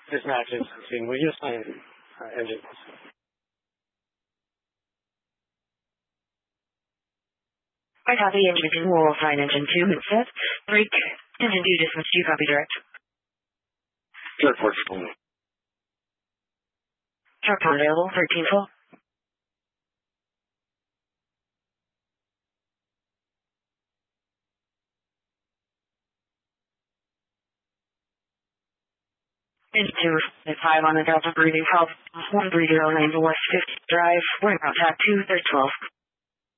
This matches between Williams and engines. I copy engine 2, will assign engine 2, it says. Break, engine 2 dismiss, you copy direct. Third port full. Truck port available, 13 full. Engine 2 at 5 on the Delta breathing health, 130 to West 50 Drive, wind route 2, third 12.